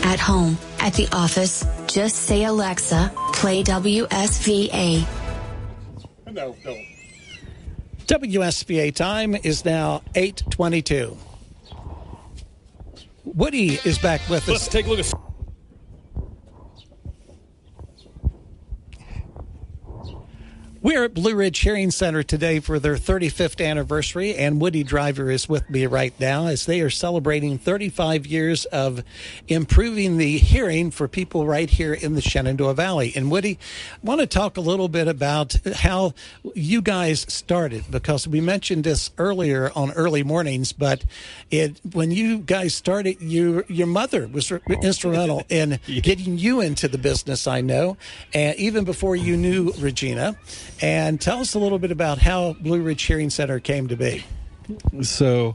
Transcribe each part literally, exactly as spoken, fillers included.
at home, at the office, just say, Alexa, play W S V A. No, Phil. W S V A time is now eight twenty-two. Woody is back with us. Let's take a look at... We're at Blue Ridge Hearing Center today for their thirty-fifth anniversary, and Woody Driver is with me right now as they are celebrating thirty-five years of improving the hearing for people right here in the Shenandoah Valley. And Woody, I want to talk a little bit about how you guys started, because we mentioned this earlier on Early Mornings, but it when you guys started, you, your mother was instrumental in getting you into the business, I know, and even before you knew Regina. And tell us a little bit about how Blue Ridge Hearing Center came to be. So,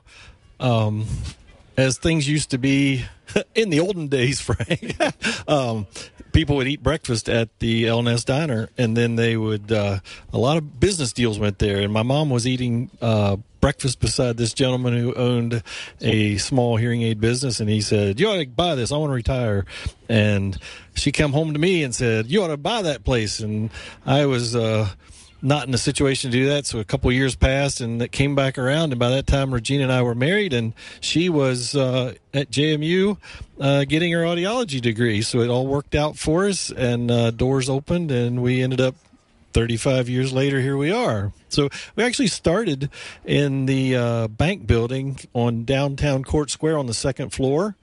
um, as things used to be in the olden days, Frank, um, people would eat breakfast at the El Nest Diner, and then they would, uh, a lot of business deals went there. And my mom was eating uh, breakfast beside this gentleman who owned a small hearing aid business, and he said, "You ought to buy this. I want to retire." And she came home to me and said, "You ought to buy that place." And I was uh, not in a situation to do that, so a couple of years passed, and it came back around, and by that time, Regina and I were married, and she was uh, at J M U uh, getting her audiology degree, so it all worked out for us, and uh, doors opened, and we ended up thirty-five years later, here we are. So we actually started in the uh, bank building on downtown Court Square on the second floor,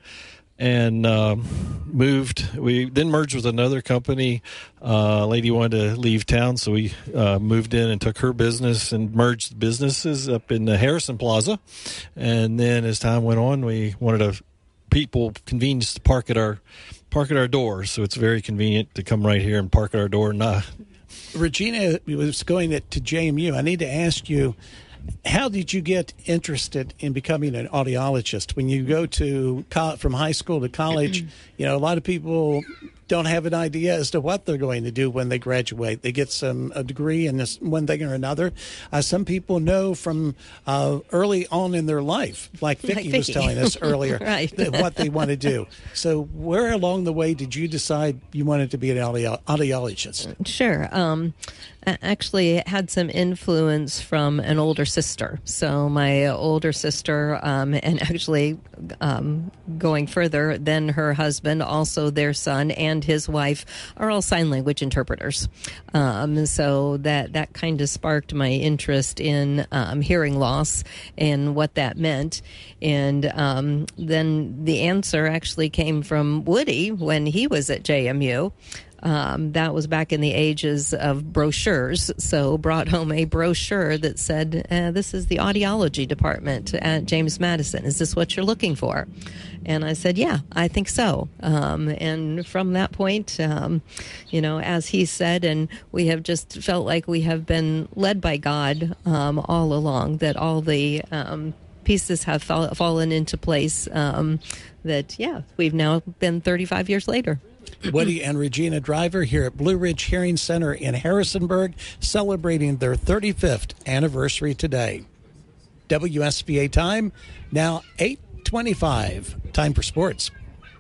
and uh, moved. We then merged with another company. Uh, a lady wanted to leave town, so we uh, moved in and took her business and merged businesses up in the Harrison Plaza. And then as time went on, we wanted a people convenience to park at our park at our door. So it's very convenient to come right here and park at our door. Nah. Regina was going to J M U. I need to ask you, how did you get interested in becoming an audiologist? When you go to co- from high school to college, you know, a lot of people don't have an idea as to what they're going to do when they graduate. They get some a degree in this one thing or another. Uh, some people know from uh, early on in their life, like Vicki, like was telling us earlier, right. that what they want to do. So where along the way did you decide you wanted to be an audio- audiologist? Sure. Um, actually, it had some influence from an older sister. So my older sister, um, and actually um, going further, then her husband, also their son, and his wife are all sign language interpreters. Um, so that, that kind of sparked my interest in um, hearing loss and what that meant. And um, then the answer actually came from Woody when he was at J M U. Um, that was back in the ages of brochures, so brought home a brochure that said, uh, this is the audiology department at James Madison. Is this what you're looking for? And I said, yeah, I think so. Um, and from that point, um, you know, as he said, and we have just felt like we have been led by God um, all along, that all the um, pieces have fall- fallen into place, um, that, yeah, we've now been thirty-five years later. Woody and Regina Driver here at Blue Ridge Hearing Center in Harrisonburg, celebrating their thirty-fifth anniversary today. W S V A time, now eight twenty-five. Time for sports.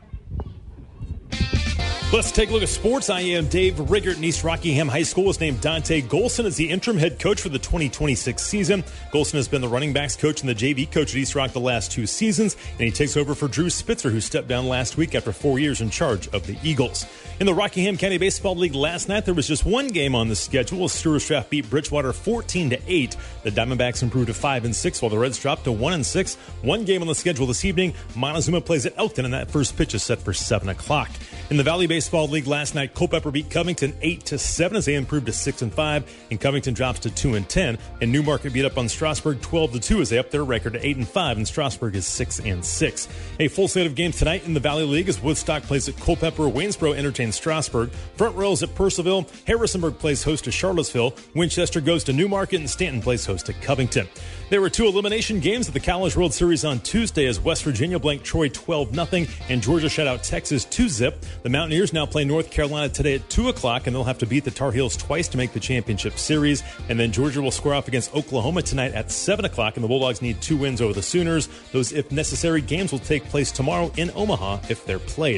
Let's take a look at sports. I am Dave Riggert, and East Rockingham High School has named Dante Golson as the interim head coach for the twenty twenty-six season. Golson has been the running backs coach and the J V coach at East Rock the last two seasons, and he takes over for Drew Spitzer, who stepped down last week after four years in charge of the Eagles. In the Rockingham County Baseball League last night, there was just one game on the schedule. Stewart Straff beat Bridgewater fourteen to eight. The Diamondbacks improved to five and six, while the Reds dropped to one and six. One game on the schedule this evening. Montezuma plays at Elkton, and that first pitch is set for seven o'clock. In the Valley Baseball League last night, Culpeper beat Covington eight to seven as they improved to six and five, and Covington drops to two and ten. And Newmarket beat up on Strasburg twelve to two as they up their record to eight and five, and Strasburg is six and six. A full slate of games tonight in the Valley League as Woodstock plays at Culpeper, Waynesboro entertains Strasburg, Front Royals at Purcellville, Harrisonburg plays host to Charlottesville, Winchester goes to Newmarket, and Stanton plays host to Covington. There were two elimination games at the College World Series on Tuesday as West Virginia blanked Troy twelve nothing and Georgia shut out Texas two zip. The Mountaineers now play North Carolina today at two o'clock, and they'll have to beat the Tar Heels twice to make the championship series. And then Georgia will square off against Oklahoma tonight at seven o'clock, and the Bulldogs need two wins over the Sooners. Those, if necessary, games will take place tomorrow in Omaha if they're played.